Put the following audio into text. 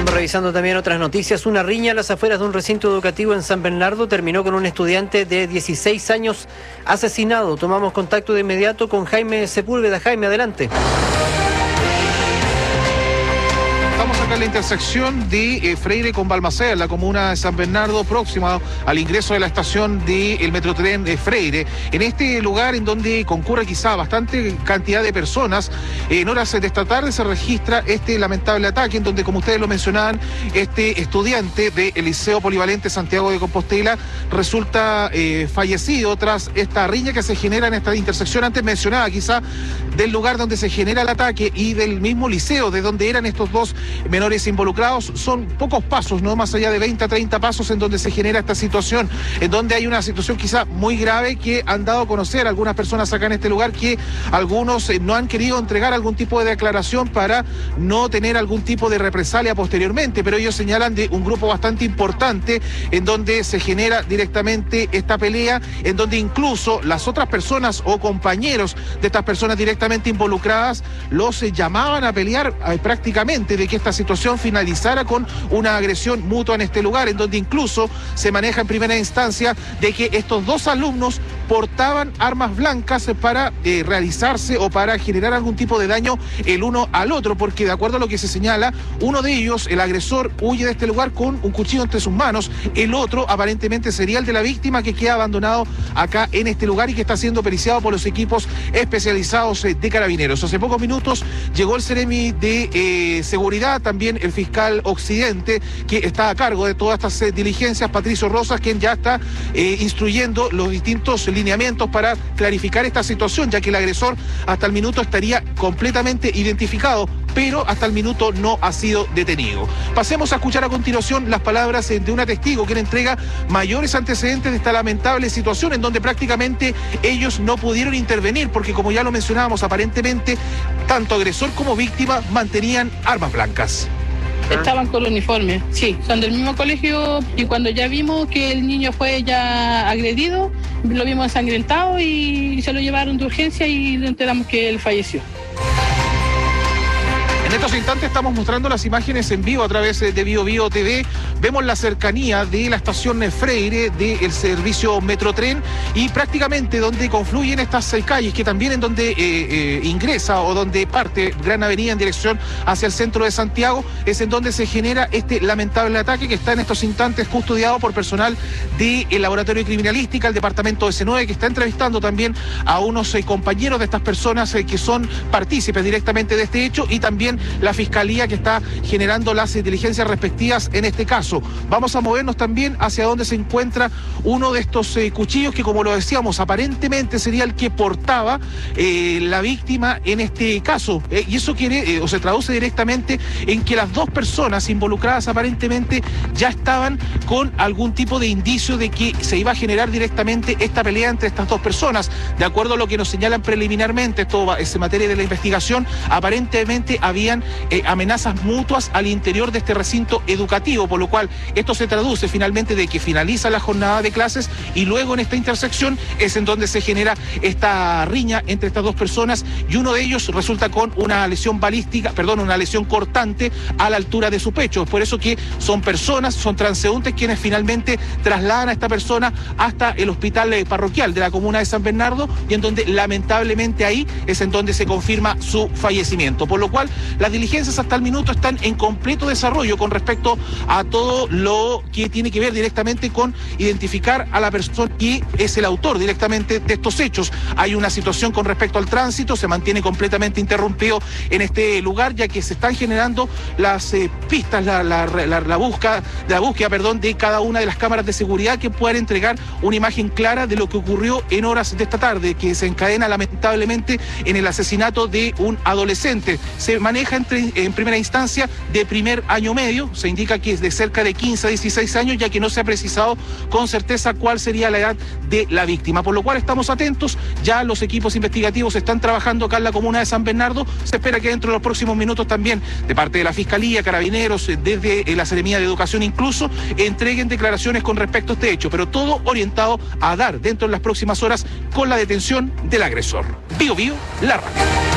Seguimos revisando también otras noticias. Una riña a las afueras de un recinto educativo en San Bernardo terminó con un estudiante de 16 años asesinado. Tomamos contacto de inmediato con Jaime Sepúlveda. Jaime, adelante. Estamos acá en la intersección de Freire con Balmaceda, en la comuna de San Bernardo, próxima al ingreso de la estación del Metrotren de Freire. En este lugar en donde concurre quizá bastante cantidad de personas, en horas de esta tarde se registra este lamentable ataque en donde, como ustedes lo mencionaban, este estudiante del Liceo Polivalente Santiago de Compostela resulta fallecido tras esta riña que se genera en esta intersección. Antes mencionaba quizá del lugar donde se genera el ataque y del mismo liceo de donde eran estos dos menores involucrados. Son pocos pasos, no más allá de 20 a 30 pasos en donde se genera esta situación, en donde hay una situación quizá muy grave que han dado a conocer algunas personas acá en este lugar, que algunos no han querido entregar algún tipo de declaración para no tener algún tipo de represalia posteriormente, pero ellos señalan de un grupo bastante importante en donde se genera directamente esta pelea, en donde incluso las otras personas o compañeros de estas personas directamente involucradas los llamaban a pelear prácticamente, de que esta situación finalizara con una agresión mutua en este lugar, en donde incluso se maneja en primera instancia de que estos dos alumnos portaban armas blancas para realizarse o para generar algún tipo de daño el uno al otro, porque de acuerdo a lo que se señala, uno de ellos, el agresor, huye de este lugar con un cuchillo entre sus manos, el otro aparentemente sería el de la víctima, que queda abandonado acá en este lugar y que está siendo periciado por los equipos especializados de Carabineros. Hace pocos minutos llegó el Seremi de Seguridad, también el fiscal Occidente, que está a cargo de todas estas diligencias, Patricio Rosas, quien ya está instruyendo los distintos lineamientos para clarificar esta situación, ya que el agresor hasta el minuto estaría completamente identificado, pero hasta el minuto no ha sido detenido. Pasemos a escuchar a continuación las palabras de una testigo quien entrega mayores antecedentes de esta lamentable situación, en donde prácticamente ellos no pudieron intervenir porque, como ya lo mencionábamos, aparentemente tanto agresor como víctima mantenían armas blancas. Estaban con el uniforme, sí, son del mismo colegio, y cuando ya vimos que el niño fue ya agredido, lo vimos ensangrentado y se lo llevaron de urgencia y nos enteramos que él falleció. En estos instantes estamos mostrando las imágenes en vivo a través de BioBio TV. Vemos la cercanía de la estación Freire del servicio Metrotren y prácticamente donde confluyen estas calles, que también en donde ingresa o donde parte Gran Avenida en dirección hacia el centro de Santiago, es en donde se genera este lamentable ataque que está en estos instantes custodiado por personal del Laboratorio de Criminalística, el departamento de C9, que está entrevistando también a unos compañeros de estas personas que son partícipes directamente de este hecho, y también la Fiscalía, que está generando las diligencias respectivas en este caso. Vamos a movernos también hacia donde se encuentra uno de estos cuchillos que, como lo decíamos, aparentemente sería el que portaba la víctima en este caso. Y eso quiere o se traduce directamente en que las dos personas involucradas aparentemente ya estaban con algún tipo de indicio de que se iba a generar directamente esta pelea entre estas dos personas. De acuerdo a lo que nos señalan preliminarmente, esto es en materia de la investigación, aparentemente habían amenazas mutuas al interior de este recinto educativo, por lo cual esto se traduce finalmente de que finaliza la jornada de clases y luego en esta intersección es en donde se genera esta riña entre estas dos personas, y uno de ellos resulta con una lesión una lesión cortante a la altura de su pecho. Es por eso que son transeúntes quienes finalmente trasladan a esta persona hasta el hospital parroquial de la comuna de San Bernardo, y en donde lamentablemente ahí es en donde se confirma su fallecimiento, por lo cual las diligencias hasta el minuto están en completo desarrollo con respecto a todo lo que tiene que ver directamente con identificar a la persona que es el autor directamente de estos hechos. Hay una situación con respecto al tránsito, se mantiene completamente interrumpido en este lugar, ya que se están generando las pistas, la búsqueda de cada una de las cámaras de seguridad que puedan entregar una imagen clara de lo que ocurrió en horas de esta tarde, que se encadena lamentablemente en el asesinato de un adolescente. Se maneja en primera instancia de primer año medio, se indica que es de cerca de 15 a 16 años, ya que no se ha precisado con certeza cuál sería la edad de la víctima, por lo cual estamos atentos. Ya los equipos investigativos están trabajando acá en la comuna de San Bernardo. Se espera que dentro de los próximos minutos también de parte de la Fiscalía, Carabineros, desde la Seremía de Educación incluso, entreguen declaraciones con respecto a este hecho, pero todo orientado a dar dentro de las próximas horas con la detención del agresor. BioBio, la radio.